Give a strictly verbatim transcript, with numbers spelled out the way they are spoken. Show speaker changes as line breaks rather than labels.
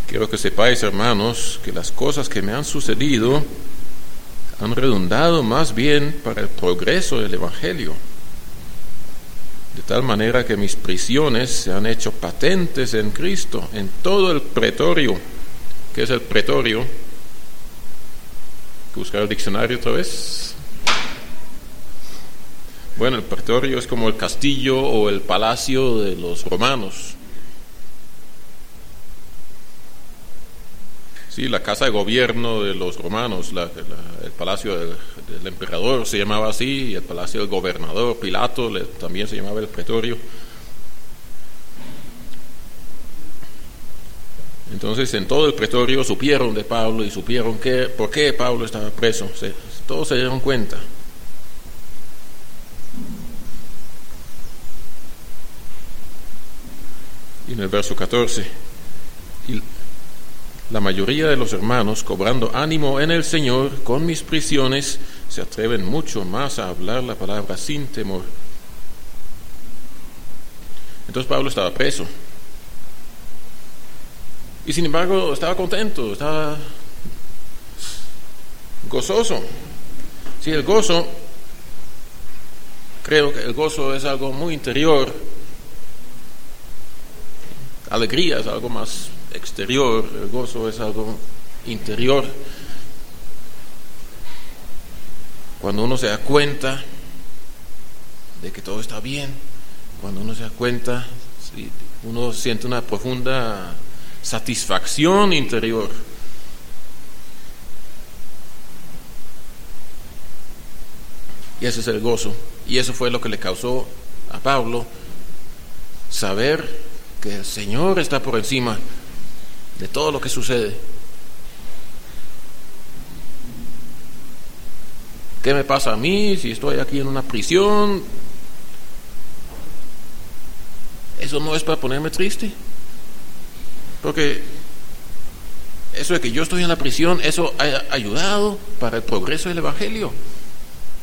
Quiero que sepáis, hermanos, que las cosas que me han sucedido han redundado más bien para el progreso del Evangelio, de tal manera que mis prisiones se han hecho patentes en Cristo, en todo el pretorio. ¿Qué es el pretorio? ¿Hay que buscar el diccionario otra vez? Bueno, el pretorio es como el castillo o el palacio de los romanos. Sí, la casa de gobierno de los romanos, la, la, el palacio del, del emperador se llamaba así, y el palacio del gobernador Pilato le, también se llamaba el pretorio. Entonces, en todo el pretorio supieron de Pablo y supieron que, por qué Pablo estaba preso. Se, todos se dieron cuenta. Y en el verso catorce, y la mayoría de los hermanos, cobrando ánimo en el Señor con mis prisiones, se atreven mucho más a hablar la palabra sin temor. Entonces Pablo estaba preso. Y sin embargo estaba contento, estaba gozoso. Sí, el gozo, creo que el gozo es algo muy interior. Alegría es algo más exterior, el gozo es algo interior. Cuando uno se da cuenta de que todo está bien, cuando uno se da cuenta, sí, uno siente una profunda satisfacción interior. Y ese es el gozo. Y eso fue lo que le causó a Pablo saber que el Señor está por encima de todo lo que sucede. ¿Qué me pasa a mí si estoy aquí en una prisión? Eso no es para ponerme triste, porque eso de que yo estoy en la prisión, eso ha ayudado para el progreso del Evangelio.